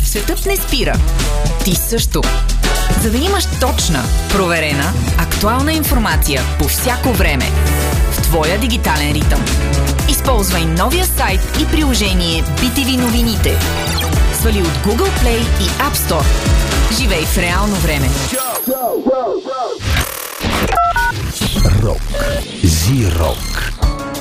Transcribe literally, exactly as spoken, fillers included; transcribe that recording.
Светът не спира. Ти също. За да имаш точна, проверена, актуална информация по всяко време в твоя дигитален ритъм. Използвай новия сайт и приложение би ти ви новините. Свали от Google Play и App Store. Живей в реално време. Рок. Зи-рок.